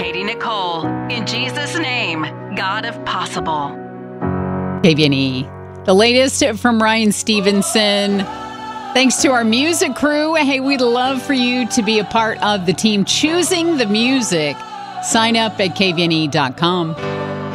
Katie Nicole. In Jesus' name, God of possible. KVNE. The latest from Ryan Stevenson. Thanks to our music crew. Hey, we'd love for you to be a part of the team choosing the music. Sign up at kvne.com.